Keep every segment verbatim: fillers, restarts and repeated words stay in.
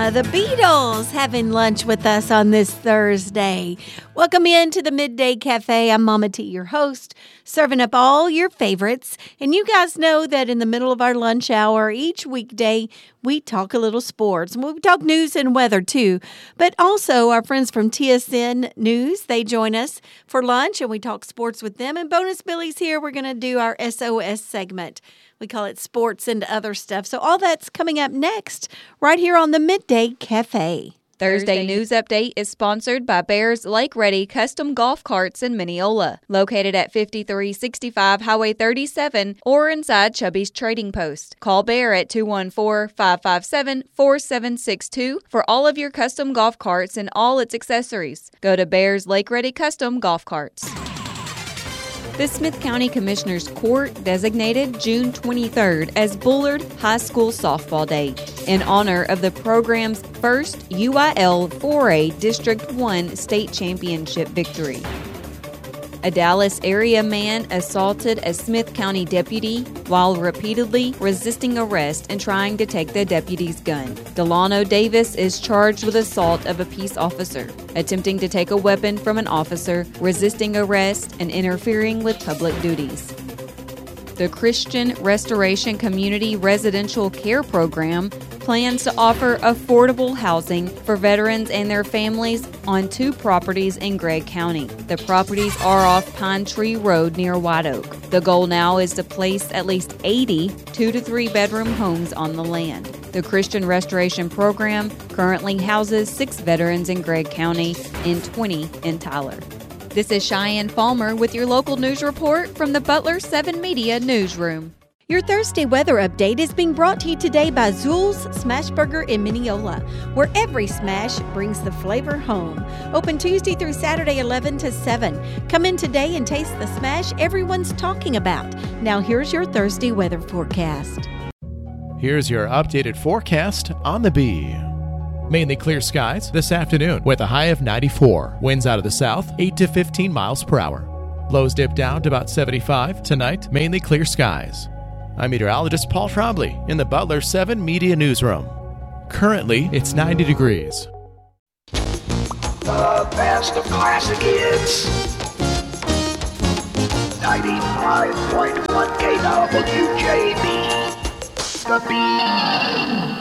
Uh, the Beatles having lunch with us on this Thursday. Welcome in to the Midday Cafe. I'm Mama T, your host, serving up all your favorites. And you guys know that in the middle of our lunch hour, each weekday, we talk a little sports. And we talk news and weather, too. But also, our friends from T S N News, they join us for lunch, and we talk sports with them. And Bonus Billy's here. We're going to do our S O S segment. We call it sports and other stuff. So all that's coming up next, right here on the Midday Cafe. Thursday, Thursday News Update is sponsored by Bears Lake Ready Custom Golf Carts in Mineola, located at fifty-three sixty-five Highway thirty-seven or inside Chubby's Trading Post. Call Bear at two one four, five five seven, four seven six two for all of your custom golf carts and all its accessories. Go to Bears Lake Ready Custom Golf Carts. The Smith County Commissioners Court designated June twenty-third as Bullard High School Softball Day in honor of the program's first U I L four A District one state championship victory. A Dallas area man assaulted a Smith County deputy while repeatedly resisting arrest and trying to take the deputy's gun. Delano Davis is charged with assault of a peace officer, attempting to take a weapon from an officer, resisting arrest, and interfering with public duties. The Christian Restoration Community Residential Care Program plans to offer affordable housing for veterans and their families on two properties in Gregg County. The properties are off Pine Tree Road near White Oak. The goal now is to place at least eighty two to three bedroom homes on the land. The Christian Restoration Program currently houses six veterans in Gregg County and twenty in Tyler. This is Cheyenne Palmer with your local news report from the Butler seven Media Newsroom. Your Thursday weather update is being brought to you today by Zool's Smashburger in Mineola, where every smash brings the flavor home. Open Tuesday through Saturday, eleven to seven. Come in today and taste the smash everyone's talking about. Now here's your Thursday weather forecast. Here's your updated forecast on the Bee. Mainly clear skies this afternoon with a high of ninety-four. Winds out of the south, eight to fifteen miles per hour. Lows dip down to about seventy-five. Tonight, mainly clear skies. I'm meteorologist Paul Trombley in the Butler seven Media Newsroom. Currently, it's ninety degrees. The best of classic hits. ninety-five point one K W J B. The Bee.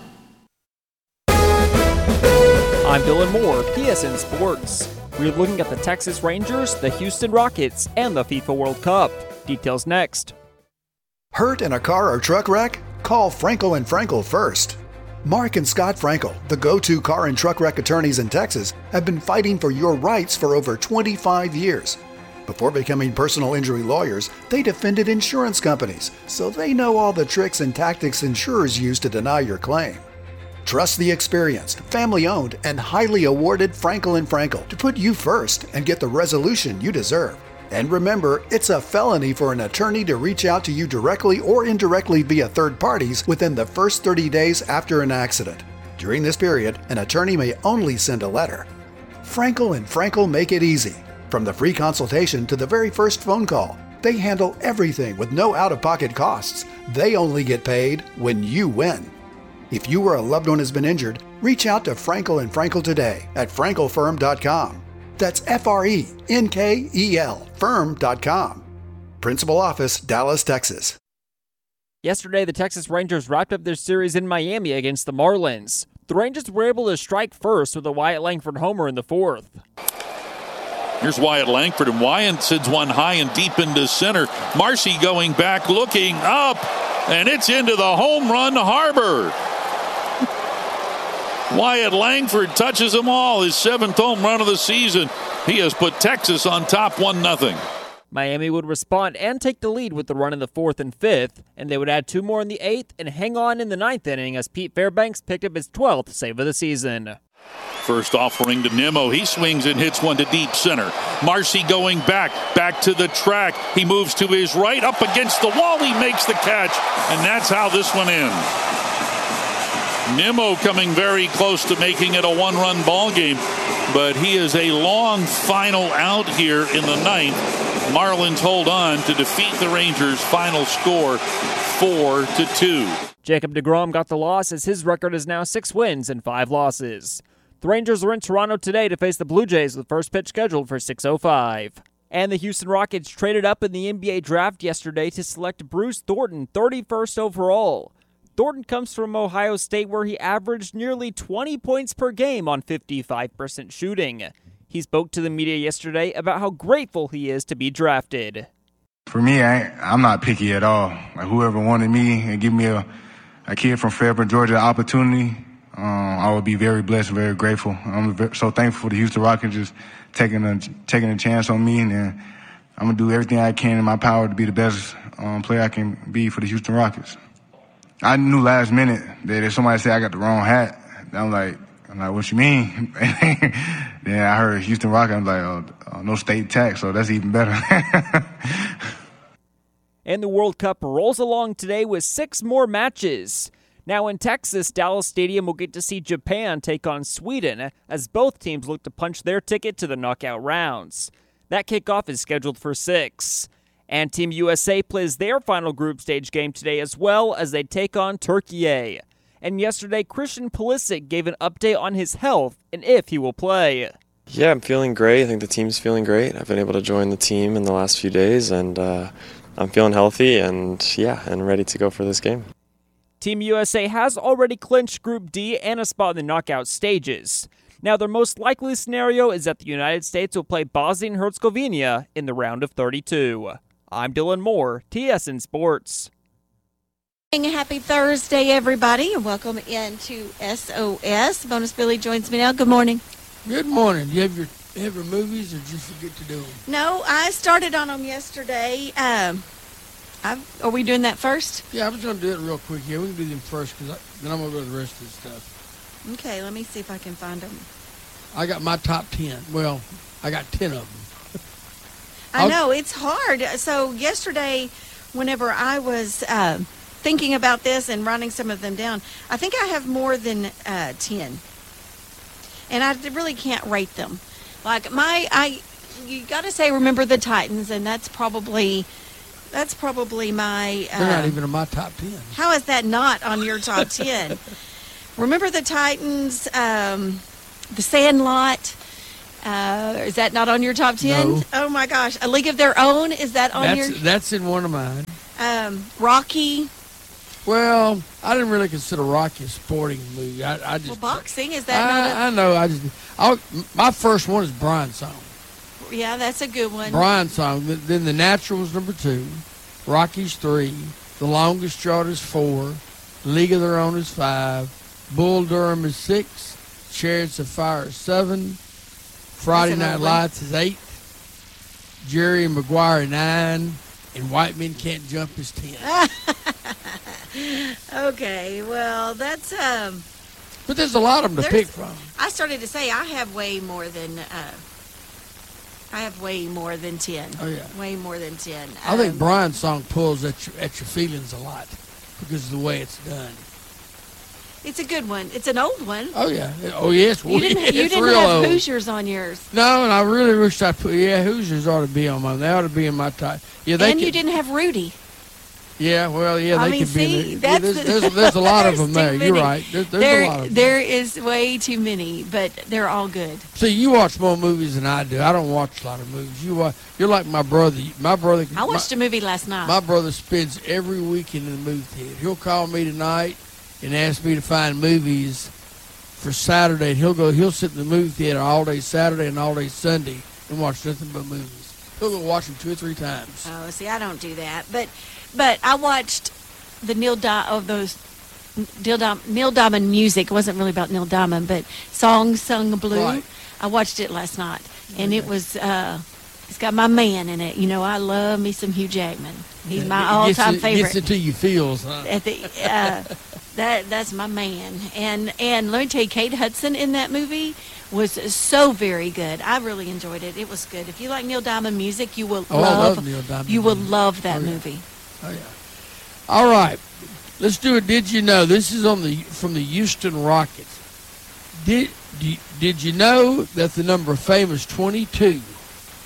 I'm Dylan Moore, T S N Sports. We're looking at the Texas Rangers, the Houston Rockets, and the FIFA World Cup. Details next. Hurt in a car or truck wreck? Call Frankel and Frankel first. Mark and Scott Frankel, the go-to car and truck wreck attorneys in Texas, have been fighting for your rights for over twenty-five years. Before becoming personal injury lawyers, they defended insurance companies, so they know all the tricks and tactics insurers use to deny your claim. Trust the experienced, family-owned, and highly awarded Frankel and Frankel to put you first and get the resolution you deserve. And remember, it's a felony for an attorney to reach out to you directly or indirectly via third parties within the first thirty days after an accident. During this period, an attorney may only send a letter. Frankel and Frankel make it easy. From the free consultation to the very first phone call, they handle everything with no out-of-pocket costs. They only get paid when you win. If you or a loved one has been injured, reach out to Frankel and Frankel today at frankel firm dot com. That's F R E N K E L, firm dot com. Principal Office, Dallas, Texas. Yesterday, the Texas Rangers wrapped up their series in Miami against the Marlins. The Rangers were able to strike first with a Wyatt Langford homer in the fourth. Here's Wyatt Langford, and Wyatt sends one high and deep into center. Marcy going back, looking up, and it's into the home run harbor. Wyatt Langford touches them all, his seventh home run of the season. He has put Texas on top one nothing. Miami would respond and take the lead with the run in the fourth and fifth, and they would add two more in the eighth and hang on in the ninth inning as Pete Fairbanks picked up his twelfth save of the season. First offering to Nimmo. He swings and hits one to deep center. Marcy going back, back to the track. He moves to his right, up against the wall. He makes the catch, and that's how this one ends. Nimmo coming very close to making it a one-run ball game, but he is a long final out here in the ninth Marlins hold on to defeat the Rangers. Final score four to two. Jacob deGrom got the loss as his record is now six wins and five losses. The Rangers are in Toronto today to face the Blue Jays with first pitch scheduled for six oh five. And the Houston Rockets traded up in the N B A draft yesterday to select Bruce Thornton, thirty-first overall. Thornton comes from Ohio State, where he averaged nearly twenty points per game on fifty-five percent shooting. He spoke to the media yesterday about how grateful he is to be drafted. For me, I, I'm not picky at all. Like, whoever wanted me and give me a, a kid from Fairburn, Georgia, the opportunity, um, I would be very blessed and very grateful. I'm so thankful for the Houston Rockets just taking a, taking a chance on me, and then I'm going to do everything I can in my power to be the best um, player I can be for the Houston Rockets. I knew last minute that if somebody said I got the wrong hat, I'm like, I'm like, what you mean? Then I heard Houston Rockets, I'm like, oh, oh, no state tax, so that's even better. And the World Cup rolls along today with six more matches. Now in Texas, Dallas Stadium will get to see Japan take on Sweden as both teams look to punch their ticket to the knockout rounds. That kickoff is scheduled for six. And Team U S A plays their final group stage game today as well as they take on Turkey. And yesterday, Christian Pulisic gave an update on his health and if he will play. Yeah, I'm feeling great. I think the team's feeling great. I've been able to join the team in the last few days, and uh, I'm feeling healthy and, yeah, and ready to go for this game. Team U S A has already clinched Group D and a spot in the knockout stages. Now, their most likely scenario is that the United States will play Bosnia and Herzegovina in the round of thirty-two. I'm Dylan Moore, T S N Sports. Happy Thursday, everybody, and welcome into S O S. Bonus Billy joins me now. Good morning. Good morning. Do you have your, have your movies, or did you forget to do them? No, I started on them yesterday. Um, I've, are we doing that first? Yeah, I was going to do it real quick. Yeah, we can do them first, because then I'm going to go to the rest of the stuff. Okay, let me see if I can find them. I got my top ten. Well, I got ten of them. I know, it's hard. So yesterday, whenever I was uh, thinking about this and writing some of them down, I think I have more than uh, ten. And I really can't rate them. Like my, I, you got to say, Remember the Titans, and that's probably, that's probably my. Uh, They're not even in my top ten. How is that not on your top ten? Remember the Titans, um, The Sandlot. Uh, is that not on your top ten? No. Oh my gosh, A League of Their Own. Is that on that's, your? That's in one of mine. Um, Rocky. Well, I didn't really consider Rocky a sporting movie. I, I just. Well, boxing is that? I, not a, I know. I just. I, my first one is Brian's Song. Yeah, that's a good one. Brian's Song. Then The Natural was number two. Rocky's three. The Longest Yard is four. League of Their Own is five. Bull Durham is six. Chariots of Fire is seven. Friday Night Lights is eight. Jerry Maguire nine. And White Men Can't Jump is ten. Okay, well, that's um. But there's a lot of them to pick from. I started to say I have way more than uh. I have way more than ten. Oh yeah, way more than ten. I um, think Brian's Song pulls at your at your feelings a lot because of the way it's done. It's a good one. It's an old one. Oh yeah. Oh yes. You didn't. It's You didn't real have old. Hoosiers on yours. No, and I really wish I put. Yeah, Hoosiers ought to be on mine. They ought to be in my top. Yeah, they and could, you didn't have Rudy. Yeah, well, yeah, I they mean, could be. see, in there. Yeah, that's there's, the, there's, there's a lot of them there. too You're many. right. There, there's there, a lot of them. There is way too many, but they're all good. See, you watch more movies than I do. I don't watch a lot of movies. You watch. You're like my brother. My brother. I watched my, a movie last night. My brother spends every weekend in the movie theater. He'll call me tonight and ask me to find movies for Saturday, and he'll go. He'll sit in the movie theater all day Saturday and all day Sunday and watch nothing but movies. He'll go watch them two or three times. Oh, see, I don't do that, but but I watched the Neil Di- of those Neil, Di- Neil Diamond music. It wasn't really about Neil Diamond, but Songs Sung Blue. Right. I watched it last night, and okay. it was. Uh, it's got my man in it. You know, I love me some Hugh Jackman. He's my it all-time gets, favorite. Gets into your feels, huh? At the, uh, that that's my man, and and let me tell you, Kate Hudson in that movie was so very good. I really enjoyed it. It was good. If you like Neil Diamond music, you will oh, love. I love Neil Diamond. You will music. love that oh, yeah. movie. Oh yeah. All right, let's do it. Did you know this is on the from the Houston Rockets? Did did, did you know that the number famous twenty-two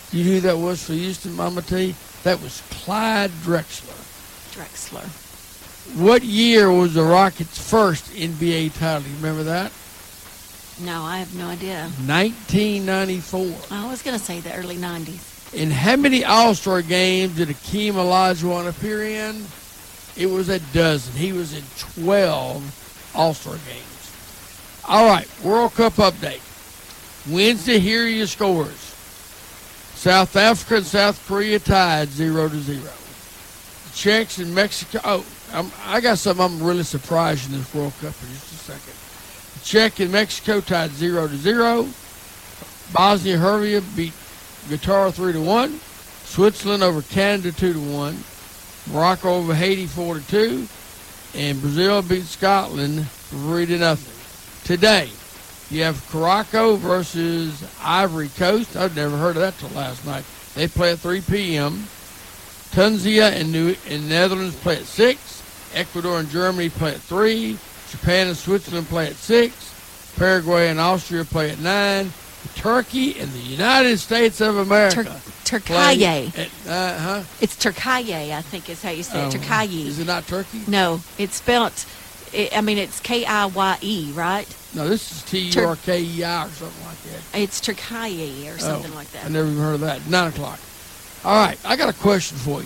You knew who that was for Houston, Mama T? That was Clyde Drexler. Drexler. What year was the Rockets' first N B A title? You remember that? No, I have no idea. nineteen ninety-four. I was going to say the early nineties. In how many All-Star games did Akeem Olajuwon appear in? It was a dozen. He was in twelve All-Star games. All right, World Cup update. Wednesday, here are your scores. South Africa and South Korea tied zero to zero. Czechs and Mexico. Oh, I'm, I got something I'm really surprised in this World Cup in just a second. Czech and Mexico tied zero to zero. Bosnia Herzegovina beat Qatar three to one. Switzerland over Canada two to one. Morocco over Haiti four to two. And Brazil beat Scotland three to nothing. Today, you have Morocco versus Ivory Coast. I've never heard of that till last night. They play at three p.m. Tunisia and New and Netherlands play at six. Ecuador and Germany play at three. Japan and Switzerland play at six. Paraguay and Austria play at nine. Turkey and the United States of America. Tur- Turkey. Uh huh. It's Turkey, I think is how you say it. Oh, Turkey. Is it not Turkey? No, it's spelt. It, I mean, it's K I Y E, right? No, this is T U R K E I or something like that. It's Turkey or something oh, like that. I never even heard of that. Nine o'clock. All right, I got a question for you.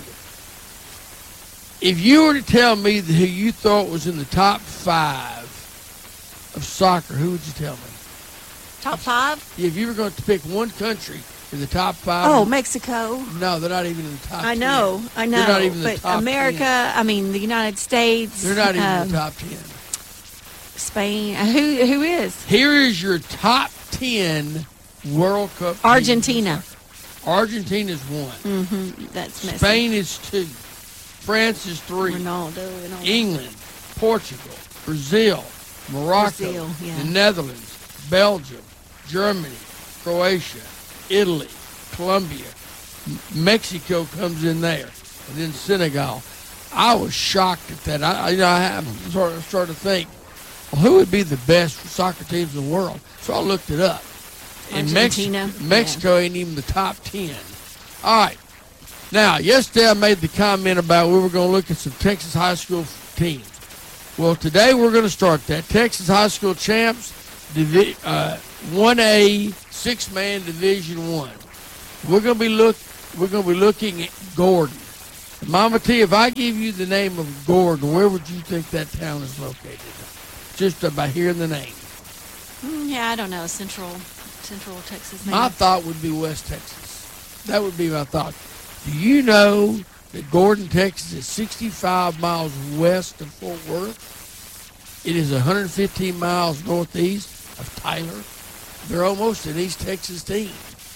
If you were to tell me who you thought was in the top five of soccer, who would you tell me? Top five? If you were going to pick one country in the top five. Oh, Mexico. No, they're not even in the top I know, ten. I know. They're not even in but the top America, ten. I mean, the United States. They're not even um, in the top ten. Spain. Who Who is? Here is your top ten World Cup teams. Argentina. Argentina's one. Mm-hmm. That's messy. Spain is two. France is three. Ronaldo and all England, Portugal, Brazil, Morocco, Brazil, yeah. the Netherlands, Belgium, Germany, Croatia, Italy, Colombia, M- Mexico comes in there, and then Senegal. I was shocked at that. I, you know, I have sort of started to think, well, who would be the best soccer teams in the world? So I looked it up. And Argentina, Mex- Mexico yeah. ain't even the top ten. All right. Now, yesterday I made the comment about we were going to look at some Texas high school teams. Well, today we're going to start that. Texas high school champs, Divi- uh, one A, six-man Division One. We're going to be look. We're going to be looking at Gordon. Mama T, if I give you the name of Gordon, where would you think that town is located? Just by hearing the name. Mm, yeah, I don't know. Central, Central Texas. Maybe. My thought would be West Texas. That would be my thought. Do you know that Gordon, Texas is sixty-five miles west of Fort Worth? It is one hundred fifteen miles northeast of Tyler. They're almost an East Texas team.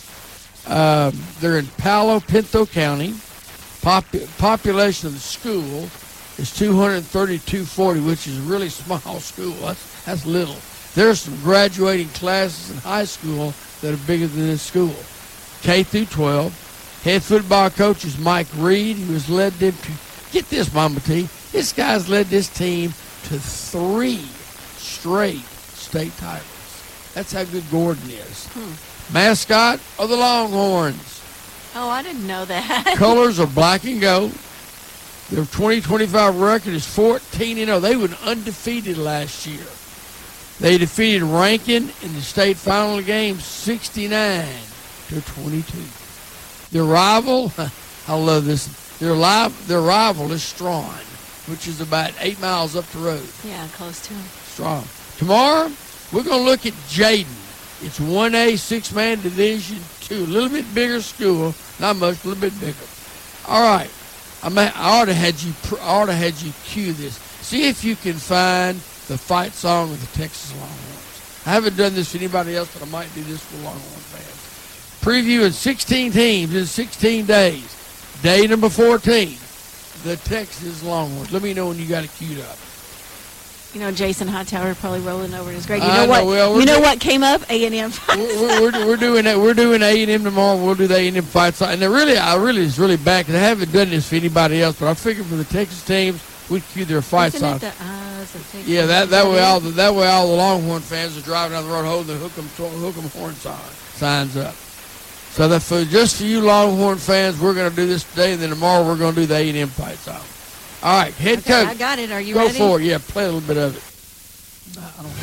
Um, they're in Palo Pinto County. Pop- population of the school is two hundred thirty-two forty, which is a really small school. That's, that's little. There are some graduating classes in high school that are bigger than this school. K through twelve. Head football coach is Mike Reed, who has led them to, get this, Mama T, this guy's led this team to three straight state titles. That's how good Gordon is. Hmm. Mascot are the Longhorns. Oh, I didn't know that. Colors are black and gold. Their twenty twenty-five record is fourteen and oh. They were undefeated last year. They defeated Rankin in the state final game sixty-nine to twenty-two. Their rival, I love this, their, li- their rival is Strawn, which is about eight miles up the road. Yeah, close to him. Strawn. Tomorrow, we're going to look at Jaden. It's one A, six-man Division two, a little bit bigger school, not much, a little bit bigger. All right, I, may, I ought to had you, I ought to had you cue this. See if you can find the fight song of the Texas Longhorns. I haven't done this for anybody else, but I might do this for Longhorn fans. Previewing sixteen teams in sixteen days. Day number fourteen, the Texas Longhorns. Let me know when you got it queued up. You know, Jason Hightower probably rolling over in his grave. You I know what? know, well, you know doing, what came up? A and M. we're, we're, we're doing that. We're doing A and M tomorrow. We'll do the A and M fights. And they're really, I really is really back. Cause I haven't done this for anybody else, but I figured for the Texas teams, we'd cue their fights Isn't on. it the eyes of Texas? Yeah, that that way all the that way all the Longhorn fans are driving down the road holding the hook 'em hook 'em horn sign, signs up. So that for just for you Longhorn fans, we're going to do this today, and then tomorrow we're going to do the A and M fight song. All right, head okay, coach. I got it. Are you go ready? Go for it. Yeah, play a little bit of it. I don't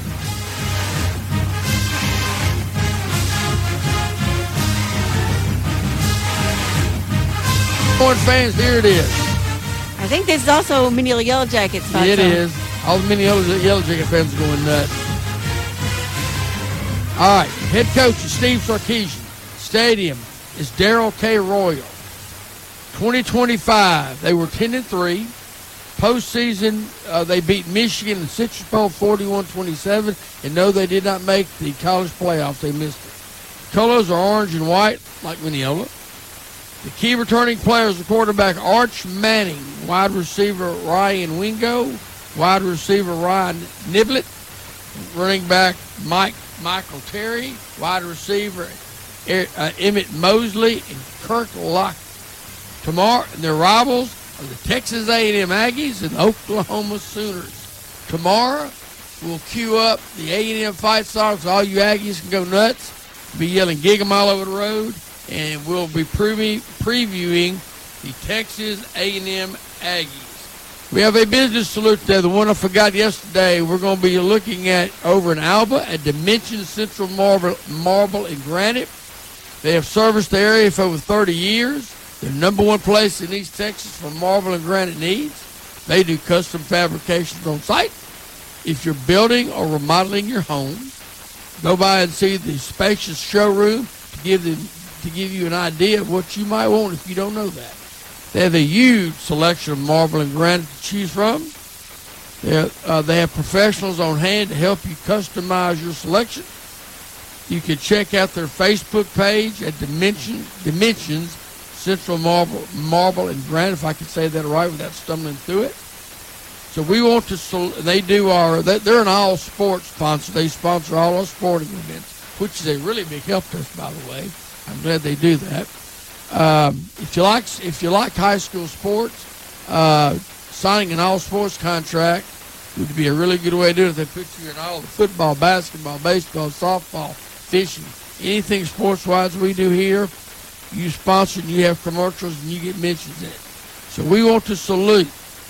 Longhorn fans, here it is. I think this is also Mineola Yellow Jackets fight It song. is. All the Mineola Yellow Jacket fans are going nuts. All right, head coach is Steve Sarkisian. Stadium is Darrell K. Royal. twenty twenty-five, they were ten and three. Postseason, uh, they beat Michigan in Citrus Bowl forty-one twenty-seven, and no, they did not make the college playoffs. They missed it. Colors are orange and white, like Mineola. The key returning players are quarterback Arch Manning, wide receiver Ryan Wingo, wide receiver Ryan Niblett, running back Mike Michael Terry, wide receiver uh, Emmett Mosley, and Kirk Lock. Tomorrow, their rivals are the Texas A and M Aggies and the Oklahoma Sooners. Tomorrow, we'll cue up the A and M fight song so all you Aggies can go nuts, be yelling "Gig 'em" all over the road, and we'll be pre- previewing the Texas A and M Aggies. We have a business salute today, the one I forgot yesterday. We're going to be looking at over in Alba at Dimension Central Marble, Marble and Granite. They have serviced the area for over thirty years. They're number one place in East Texas for marble and granite needs. They do custom fabrications on site. If you're building or remodeling your home, go by and see the spacious showroom to give them to give you an idea of what you might want if you don't know that. They have a huge selection of marble and granite to choose from. Uh, they have professionals on hand to help you customize your selection. You can check out their Facebook page at Dimension, Dimensions Central Marble, Marble and Granite, if I can say that right without stumbling through it. So we want to, they do our, they're an all sports sponsor. They sponsor all our sporting events, which is a really big help to us, by the way. I'm glad they do that. Um, if you like, if you like high school sports, uh, signing an all sports contract would be a really good way to do it. They put you in all the football, basketball, baseball, softball, fishing, anything sports wise we do here. You sponsor and you have commercials and you get mentions in it. So we want to salute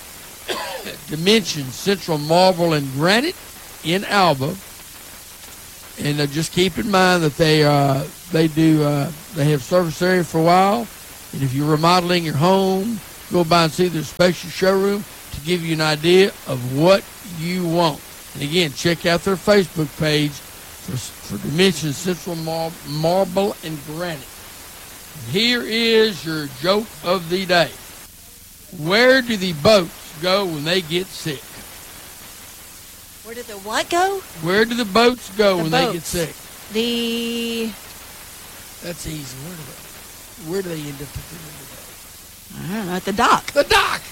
Dimension Central Marble and Granite in Alba. And uh, just keep in mind that they uh, they do uh, they have service area for a while. And if you're remodeling your home, go by and see their spacious showroom to give you an idea of what you want. And again, check out their Facebook page for, for Dimension Central Mar- Marble and Granite. Here is your joke of the day. Where do the boats go when they get sick? Where did the what go? Where do the boats go The when boats. they get sick? The... That's easy. Where do they, where do they end up at the end of I don't know, at the dock. the day? The dock!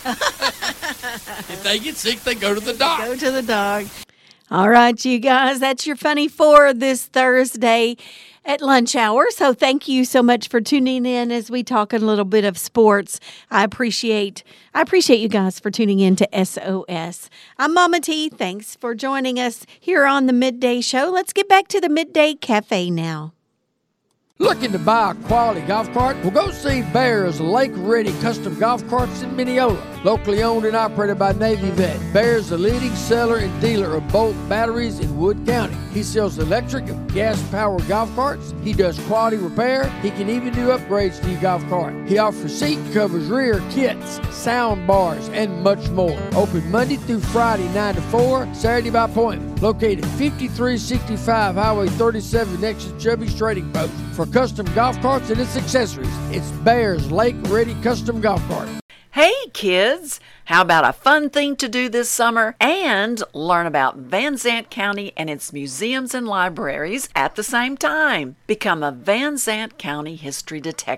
If they get sick, they go to the dock. Go to the dock. All right, you guys, that's your Funny Four this Thursday at lunch hour. So thank you so much for tuning in as we talk a little bit of sports. I appreciate I appreciate you guys for tuning in to S O S. I'm Mama T. Thanks for joining us here on the Midday Show. Let's get back to the Midday Cafe now. Looking to buy a quality golf cart? Well, go see Bear's Lake Ready Custom Golf Carts in Mineola. Locally owned and operated by Navy Vet, Bear's the leading seller and dealer of Bolt batteries in Wood County. He sells electric and gas-powered golf carts. He does quality repair. He can even do upgrades to your golf cart. He offers seat covers, rear kits, sound bars, and much more. Open Monday through Friday, nine to four, Saturday by appointment. Located fifty-three sixty-five Highway thirty-seven next to Chubby's Trading Post. For custom golf carts and its accessories, it's Bear's Lake Ready Custom Golf Cart. Hey kids, how about a fun thing to do this summer and learn about Van Zandt County and its museums and libraries at the same time? Become a Van Zandt County history detective.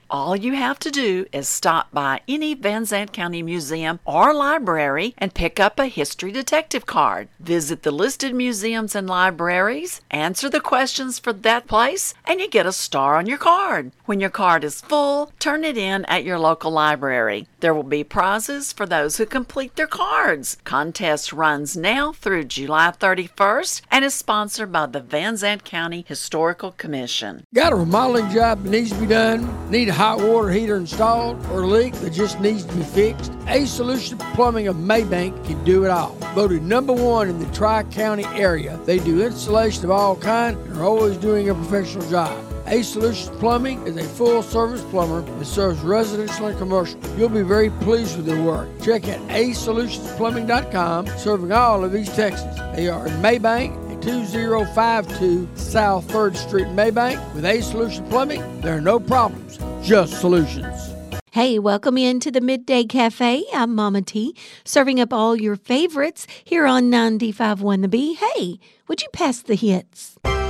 All you have to do is stop by any Van Zandt County museum or library and pick up a History Detective card. Visit the listed museums and libraries, answer the questions for that place, and you get a star on your card. When your card is full, turn it in at your local library. There will be prizes for those who complete their cards. Contest runs now through July thirty-first and is sponsored by the Van Zandt County Historical Commission. Got a remodeling job that needs to be done? Need a hot water heater installed or a leak that just needs to be fixed? Ace Solutions Plumbing of Maybank can do it all. Voted number one in the Tri-County area. They do installation of all kinds and are always doing a professional job. Ace Solutions Plumbing is a full-service plumber that serves residential and commercial. You'll be very pleased with their work. Check out ace solutions plumbing dot com, serving all of East Texas. They are in Maybank at two zero five two South third Street in Maybank. With Ace Solutions Plumbing, there are no problems, just solutions. Hey, welcome into the Midday Cafe. I'm Mama T, serving up all your favorites here on ninety-five point one The Bee. Hey, would you pass the hits?